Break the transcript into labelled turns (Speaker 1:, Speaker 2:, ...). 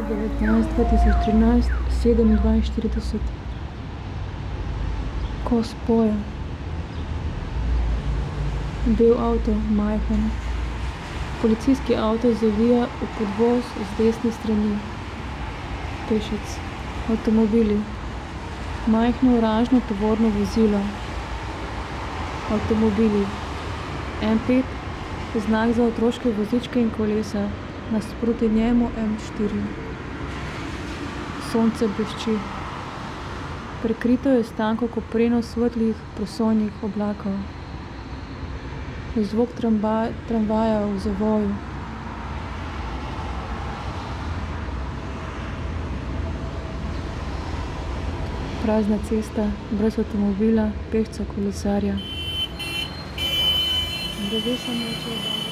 Speaker 1: 19.2013, 7:42. Kos poje. Bel avto, majhen. Policijski avto zavija v podvoz z desne strani. Pešec. Avtomobili. Majhno oranžno tovorno vozilo. Avtomobili. M5, znak za otroške vozičke in kolesa. Nasproti njemu M4. Sonce blešči. Prekrito je s tanko kopreno svetlih prosojnih oblakov. Zvok tramvaja v zavoju. Prazna cesta, brez avtomobila, pešca, kolesarja. Drevesa nočejo.